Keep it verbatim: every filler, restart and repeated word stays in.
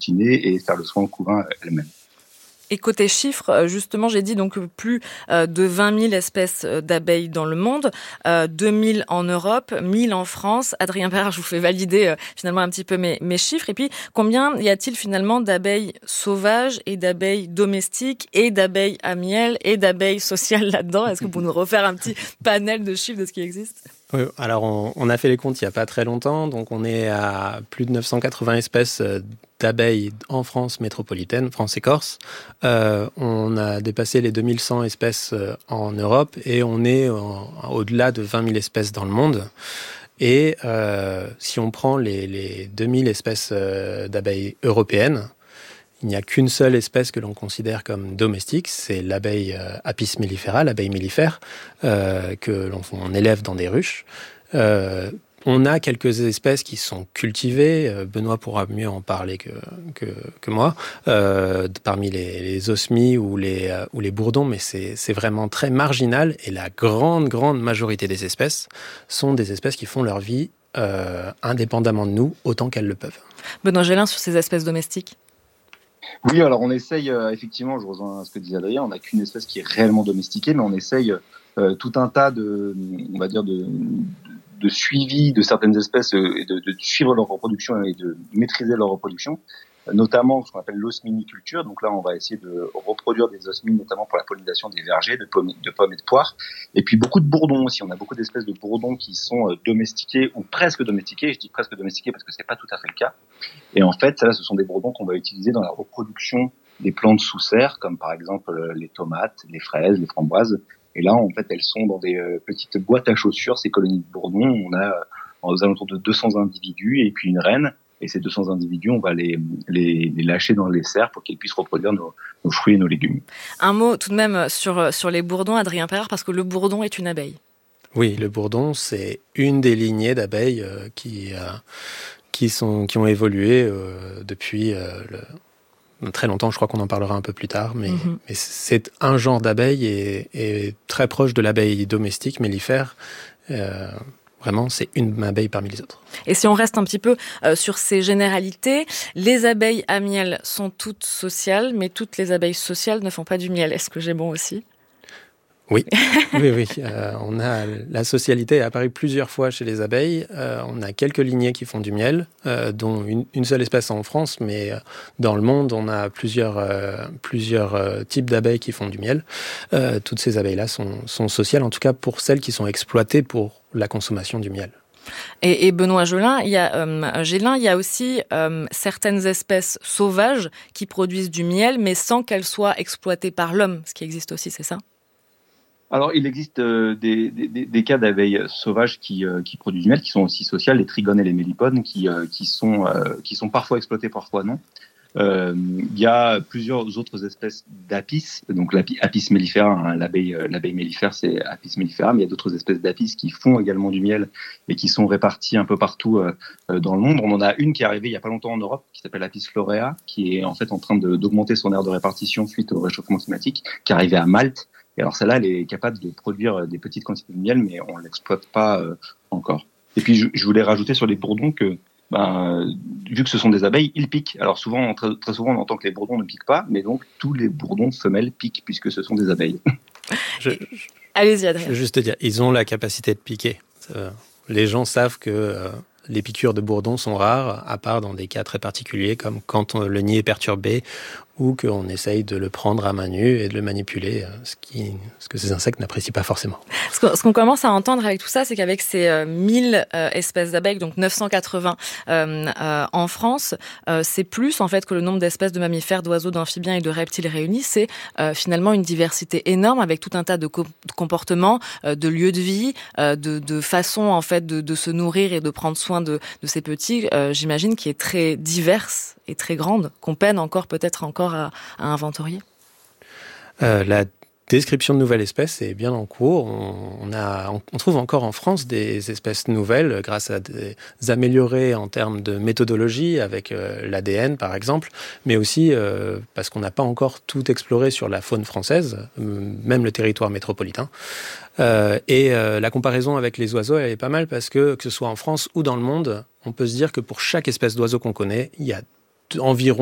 butiner et faire le soin au couvain elles-mêmes. Et côté chiffres, justement, j'ai dit donc plus de vingt mille espèces d'abeilles dans le monde, deux mille en Europe, mille en France. Adrien Perard, je vous fais valider finalement un petit peu mes, mes chiffres. Et puis, combien y a-t-il finalement d'abeilles sauvages et d'abeilles domestiques et d'abeilles à miel et d'abeilles sociales là-dedans? Est-ce que vous pouvez nous refaire un petit panel de chiffres de ce qui existe? Oui, alors on, on a fait les comptes il n'y a pas très longtemps, donc on est à plus de neuf cent quatre-vingts espèces d'abeilles en France métropolitaine, France et Corse. Euh, on a dépassé les deux mille cent espèces en Europe et on est en, au-delà de vingt mille espèces dans le monde. Et euh, si on prend les, les deux mille espèces d'abeilles européennes, il n'y a qu'une seule espèce que l'on considère comme domestique, c'est l'abeille euh, Apis mellifera, l'abeille mellifère, euh, que l'on on élève dans des ruches. Euh, on a quelques espèces qui sont cultivées, euh, Benoît pourra mieux en parler que, que, que moi, euh, parmi les, les osmies ou les, euh, ou les bourdons, mais c'est, c'est vraiment très marginal, et la grande, grande majorité des espèces sont des espèces qui font leur vie euh, indépendamment de nous, autant qu'elles le peuvent. Benoît Gélin, sur ces espèces domestiques? Oui, alors on essaye, euh, effectivement, je rejoins ce que disait Adrien, on n'a qu'une espèce qui est réellement domestiquée, mais on essaye euh, tout un tas de, on va dire, de, de suivi de certaines espèces euh, et de, de suivre leur reproduction et de maîtriser leur reproduction, euh, notamment ce qu'on appelle l'osminiculture. Donc là, on va essayer de reproduire des osmies, notamment pour la pollinisation des vergers, de pommes, de pommes et de poires. Et puis beaucoup de bourdons aussi. On a beaucoup d'espèces de bourdons qui sont euh, domestiqués ou presque domestiqués. Je dis presque domestiqués parce que c'est pas tout à fait le cas. Et en fait, là, ce sont des bourdons qu'on va utiliser dans la reproduction des plantes sous serre, comme par exemple les tomates, les fraises, les framboises. Et là, en fait, elles sont dans des euh, petites boîtes à chaussures, ces colonies de bourdons. On a euh, aux alentours de deux cents individus et puis une reine. Et ces deux cents individus, on va les, les, les lâcher dans les serres pour qu'ils puissent reproduire nos, nos fruits et nos légumes. Un mot tout de même sur, sur les bourdons, Adrien Perard, parce que le bourdon est une abeille. Oui, le bourdon, c'est une des lignées d'abeilles euh, qui, euh, qui, sont, qui ont évolué euh, depuis euh, le, très longtemps. Je crois qu'on en parlera un peu plus tard. Mais, mm-hmm. mais c'est un genre d'abeille et, et très proche de l'abeille domestique, mellifère. Euh, Vraiment, c'est une abeille parmi les autres. Et si on reste un petit peu euh, sur ces généralités, les abeilles à miel sont toutes sociales, mais toutes les abeilles sociales ne font pas du miel. Est-ce que j'ai bon aussi ? Oui, oui, oui. Euh, on a la socialité est apparue plusieurs fois chez les abeilles. Euh, on a quelques lignées qui font du miel, euh, dont une, une seule espèce en France, mais dans le monde, on a plusieurs, euh, plusieurs euh, types d'abeilles qui font du miel. Euh, toutes ces abeilles-là sont, sont sociales, en tout cas pour celles qui sont exploitées pour la consommation du miel. Et, et Benoît Gélin, il y a, euh, Gélin, il y a aussi euh, certaines espèces sauvages qui produisent du miel, mais sans qu'elles soient exploitées par l'homme, ce qui existe aussi, c'est ça ? Alors, il existe euh, des, des, des cas d'abeilles sauvages qui, euh, qui produisent du miel, qui sont aussi sociales, les trigones et les mélipodes, qui, euh, qui, sont, euh, qui sont parfois exploitées, parfois non. Euh, il y a plusieurs autres espèces d'apis, donc l'apis mellifera, hein, l'abeille, euh, l'abeille mellifère, c'est Apis mellifera, mais il y a d'autres espèces d'apis qui font également du miel et qui sont réparties un peu partout euh, dans le monde. On en a une qui est arrivée il y a pas longtemps en Europe, qui s'appelle Apis florea, qui est en fait en train de, d'augmenter son aire de répartition suite au réchauffement climatique, qui est arrivée à Malte. Et alors celle-là, elle est capable de produire des petites quantités de miel, mais on l'exploite pas euh, encore. Et puis je, je voulais rajouter sur les bourdons que, ben, vu que ce sont des abeilles, ils piquent. Alors souvent, très, très souvent, on entend que les bourdons ne piquent pas, mais donc tous les bourdons femelles piquent puisque ce sont des abeilles. je, je, Allez-y, Adrien. Je veux juste te dire, ils ont la capacité de piquer. Euh, les gens savent que euh, les piqûres de bourdons sont rares, à part dans des cas très particuliers, comme quand on, le nid est perturbé ou qu'on essaye de le prendre à main nue et de le manipuler, ce, qui, ce que ces insectes n'apprécient pas forcément. Ce qu'on, ce qu'on commence à entendre avec tout ça, c'est qu'avec ces euh, mille euh, espèces d'abeilles, donc neuf cent quatre-vingts euh, euh, en France, euh, c'est plus en fait que le nombre d'espèces de mammifères, d'oiseaux, d'amphibiens et de reptiles réunis. C'est euh, finalement une diversité énorme avec tout un tas de, co- de comportements, euh, de lieux de vie, euh, de, de façons en fait de, de se nourrir et de prendre soin de, de ces petits. Euh, j'imagine qui est très diverse et très grande, qu'on peine encore peut-être encore à, à inventorier. Euh, la description de nouvelles espèces est bien en cours. On, on, a, on trouve encore en France des espèces nouvelles grâce à des améliorées en termes de méthodologie avec euh, l'A D N par exemple, mais aussi euh, parce qu'on n'a pas encore tout exploré sur la faune française, même le territoire métropolitain. Euh, et euh, la comparaison avec les oiseaux, elle est pas mal parce que, que ce soit en France ou dans le monde, on peut se dire que pour chaque espèce d'oiseau qu'on connaît, il y a environ